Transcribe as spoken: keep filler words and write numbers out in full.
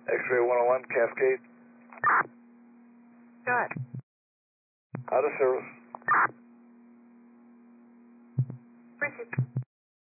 X-ray one oh one, Cascade. Go ahead. Out of service. Proceed.